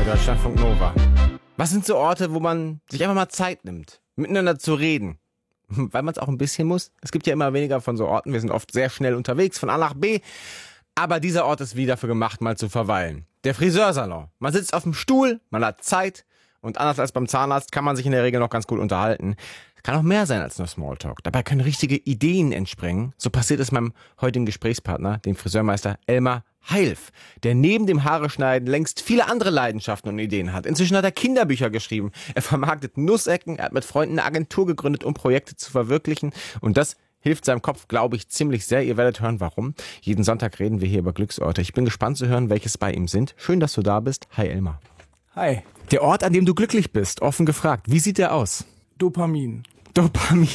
Deutschlandfunk Nova. Was sind so Orte, wo man sich einfach mal Zeit nimmt, miteinander zu reden? Weil man es auch ein bisschen muss. Es gibt ja immer weniger von so Orten. Wir sind oft sehr schnell unterwegs, von A nach B. Aber dieser Ort ist wie dafür gemacht, mal zu verweilen. Der Friseursalon. Man sitzt auf dem Stuhl, man hat Zeit. Und anders als beim Zahnarzt kann man sich in der Regel noch ganz gut unterhalten. Es kann auch mehr sein als nur Smalltalk. Dabei können richtige Ideen entspringen. So passiert es meinem heutigen Gesprächspartner, dem Friseurmeister Elmar Heilf, der neben dem Haareschneiden längst viele andere Leidenschaften und Ideen hat. Inzwischen hat er Kinderbücher geschrieben. Er vermarktet Nussecken. Er hat mit Freunden eine Agentur gegründet, um Projekte zu verwirklichen. Und das hilft seinem Kopf, glaube ich, ziemlich sehr. Ihr werdet hören, warum. Jeden Sonntag reden wir hier über Glücksorte. Ich bin gespannt zu hören, welches bei ihm sind. Schön, dass du da bist. Hi, Elmar. Hi. Der Ort, an dem du glücklich bist, offen gefragt. Wie sieht der aus? Dopamin. Dopamin.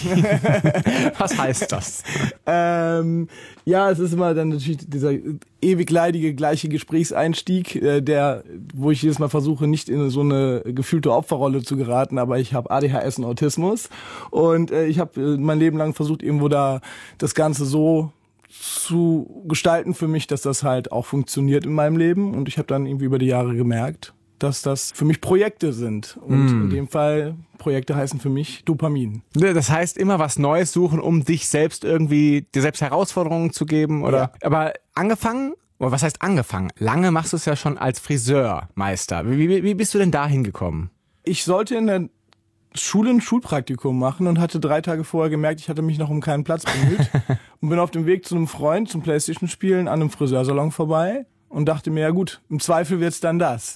Was heißt das? Ja, es ist immer dann natürlich dieser ewig leidige gleiche Gesprächseinstieg, wo ich jedes Mal versuche, nicht in so eine gefühlte Opferrolle zu geraten, aber ich habe ADHS und Autismus und ich habe mein Leben lang versucht, irgendwo da das Ganze so zu gestalten für mich, dass das halt auch funktioniert in meinem Leben, und ich habe dann irgendwie über die Jahre gemerkt, dass das für mich Projekte sind. Und in dem Fall, Projekte heißen für mich Dopamin. Das heißt, immer was Neues suchen, um dir selbst Herausforderungen zu geben, oder? Ja. Aber angefangen, oder was heißt angefangen? Lange machst du es ja schon als Friseurmeister. Wie bist du denn da hingekommen? Ich sollte in der Schule ein Schulpraktikum machen und hatte 3 Tage vorher gemerkt, ich hatte mich noch um keinen Platz bemüht und bin auf dem Weg zu einem Freund zum Playstation-Spielen an einem Friseursalon vorbei. Und dachte mir, ja gut, im Zweifel wird's dann das.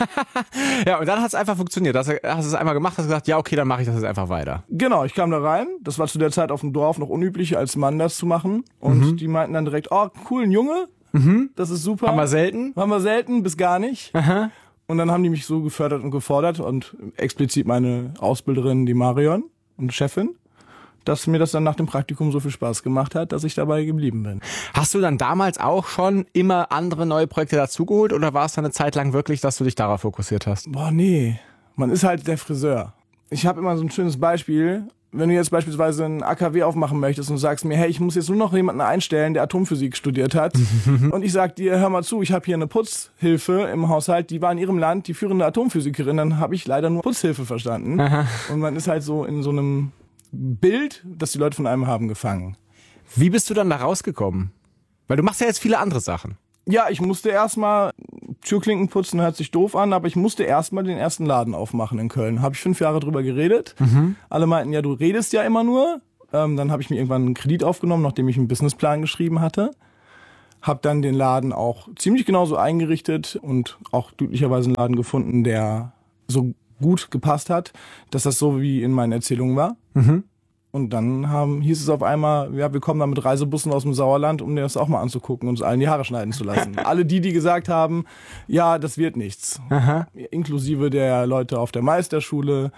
Ja, und dann hat's einfach funktioniert. Hast du es einmal gemacht, hast gesagt, ja okay, dann mache ich das jetzt einfach weiter. Genau, ich kam da rein. Das war zu der Zeit auf dem Dorf noch unüblich, als Mann das zu machen. Und die meinten dann direkt, oh, cool, ein Junge, das ist super. Haben wir selten? Bis gar nicht. Aha. Und dann haben die mich so gefördert und gefordert und explizit meine Ausbilderin, die Marion und Chefin, dass mir das dann nach dem Praktikum so viel Spaß gemacht hat, dass ich dabei geblieben bin. Hast du dann damals auch schon immer andere neue Projekte dazugeholt, oder war es dann eine Zeit lang wirklich, dass du dich darauf fokussiert hast? Boah, nee. Man ist halt der Friseur. Ich habe immer so ein schönes Beispiel. Wenn du jetzt beispielsweise ein AKW aufmachen möchtest und sagst mir, hey, ich muss jetzt nur noch jemanden einstellen, der Atomphysik studiert hat. Und ich sag dir, hör mal zu, ich habe hier eine Putzhilfe im Haushalt, die war in ihrem Land die führende Atomphysikerin. Dann habe ich leider nur Putzhilfe verstanden. Aha. Und man ist halt so in so einem Bild, das die Leute von einem haben, gefangen. Wie bist du dann da rausgekommen? Weil du machst ja jetzt viele andere Sachen. Ja, ich musste erstmal Türklinken putzen, hört sich doof an, aber ich musste erstmal den ersten Laden aufmachen in Köln. Habe ich 5 Jahre drüber geredet. Alle meinten, ja, du redest ja immer nur. Dann habe ich mir irgendwann einen Kredit aufgenommen, nachdem ich einen Businessplan geschrieben hatte. Habe dann den Laden auch ziemlich genauso eingerichtet und auch glücklicherweise einen Laden gefunden, der so gut gepasst hat, dass das so wie in meinen Erzählungen war. Und dann hieß es auf einmal, ja, wir kommen da mit Reisebussen aus dem Sauerland, um dir das auch mal anzugucken und uns allen die Haare schneiden zu lassen. Alle die gesagt haben, ja, das wird nichts. Aha. Inklusive der Leute auf der Meisterschule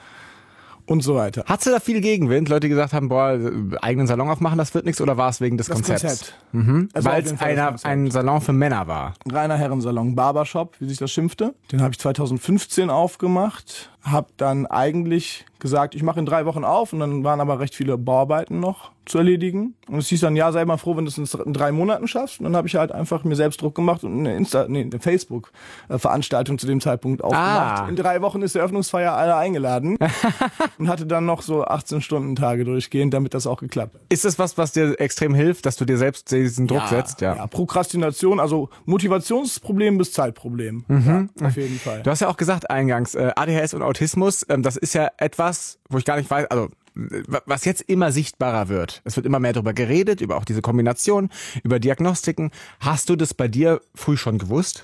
und so weiter. Hattest du da viel Gegenwind? Leute, die gesagt haben, boah, eigenen Salon aufmachen, das wird nichts, oder war es wegen des Konzepts? Konzept. Also weil es ein Salon für Männer war. Reiner Herrensalon, Barbershop, wie sich das schimpfte. Den habe ich 2015 aufgemacht. Habe dann eigentlich gesagt, ich mache in 3 Wochen auf, und dann waren aber recht viele Bauarbeiten noch zu erledigen. Und es hieß dann, ja, sei mal froh, wenn du es in 3 Monaten schaffst. Und dann habe ich halt einfach mir selbst Druck gemacht und eine Facebook-Veranstaltung zu dem Zeitpunkt aufgemacht. In 3 Wochen ist die Eröffnungsfeier, alle eingeladen. Und hatte dann noch so 18-Stunden-Tage durchgehend, damit das auch geklappt hat. Ist das was dir extrem hilft, dass du dir selbst diesen Druck setzt? Ja, Prokrastination, also Motivationsproblem bis Zeitproblem. Ja, auf jeden Fall. Du hast ja auch gesagt eingangs, ADHS und Autismus, das ist ja etwas, wo ich gar nicht weiß, also was jetzt immer sichtbarer wird. Es wird immer mehr darüber geredet, über auch diese Kombination, über Diagnostiken. Hast du das bei dir früh schon gewusst?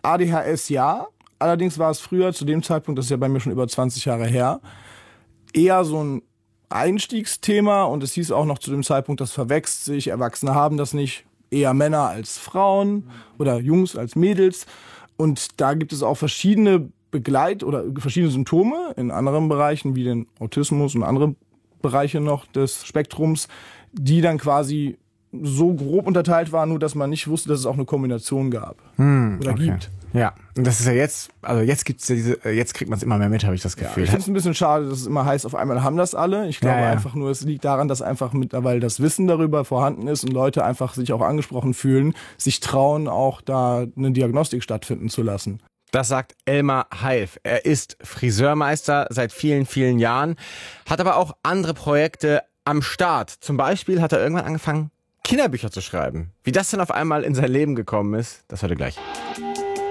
ADHS ja, allerdings war es früher, zu dem Zeitpunkt, das ist ja bei mir schon über 20 Jahre her, eher so ein Einstiegsthema, und es hieß auch noch zu dem Zeitpunkt, das verwechselt sich, Erwachsene haben das nicht, eher Männer als Frauen oder Jungs als Mädels, und da gibt es auch verschiedene verschiedene Symptome in anderen Bereichen, wie den Autismus und andere Bereiche noch des Spektrums, die dann quasi so grob unterteilt waren, nur dass man nicht wusste, dass es auch eine Kombination gab oder gibt. Ja, und das ist ja jetzt, also jetzt gibt's ja jetzt kriegt man es immer mehr mit, habe ich das Gefühl. Ich finde es ein bisschen schade, dass es immer heißt, auf einmal haben das alle. Ich glaube einfach nur, es liegt daran, dass einfach mittlerweile das Wissen darüber vorhanden ist und Leute einfach sich auch angesprochen fühlen, sich trauen, auch da eine Diagnostik stattfinden zu lassen. Das sagt Elmar Heilf. Er ist Friseurmeister seit vielen, vielen Jahren, hat aber auch andere Projekte am Start. Zum Beispiel hat er irgendwann angefangen, Kinderbücher zu schreiben. Wie das dann auf einmal in sein Leben gekommen ist, das hört ihr gleich.